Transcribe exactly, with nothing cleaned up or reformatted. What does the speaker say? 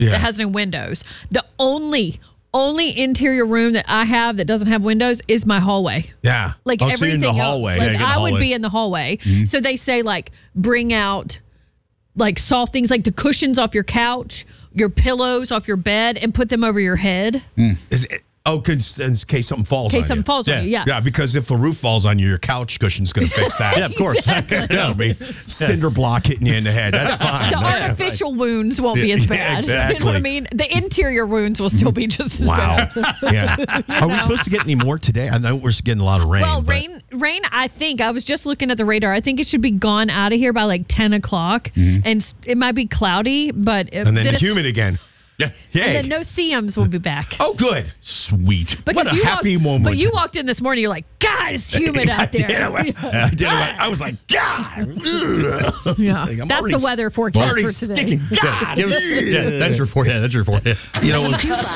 that has no windows. The only only interior room that I have that doesn't have windows is my hallway. Yeah. Like oh, so everything you're in the else. hallway. Like yeah, I hallway. would be in the hallway. Mm-hmm. So they say like bring out like soft things like the cushions off your couch, your pillows off your bed, and put them over your head. Mm. Is it, oh, cause, in case something falls in on case something you. falls yeah. on you, yeah. Yeah, because if a roof falls on you, your couch cushion's going to fix that. Yeah, of course. That'll be cinder block hitting you in the head. That's fine. The yeah, artificial wounds won't be as bad. Yeah, exactly. You know what I mean? The interior wounds will still be just as wow. bad. yeah. Are we supposed to get any more today? I know we're getting a lot of rain. Well, but. rain, rain. I think I was just looking at the radar. I think it should be gone out of here by like ten o'clock, mm-hmm. and it might be cloudy, but and then humid again. Yeah, Yay. And then no C Ms will be back. Oh, good, sweet. Because what a you happy walked, moment. But you walked in this morning. You're like, God, it's humid I out there. Did, I, went, I, did, I was like, God. Yeah, like, that's the weather forecast already for today. Sticking. God. Yeah, yeah, that's your forehead. That's your forehead. You know.